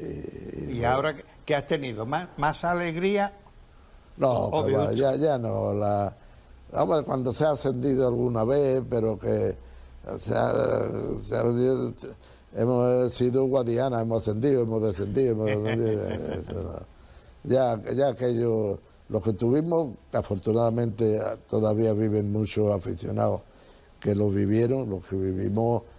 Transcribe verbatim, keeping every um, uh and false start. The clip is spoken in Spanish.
¿Y, y ahora qué has tenido? ¿Más, más alegría? No, que va, ya, ya no. La, vamos, cuando se ha ascendido alguna vez, pero que se ha, se ha, hemos sido guadiana, hemos ascendido, hemos descendido, hemos descendido. ya, ya aquello, los que tuvimos, afortunadamente todavía viven muchos aficionados que lo vivieron, los que vivimos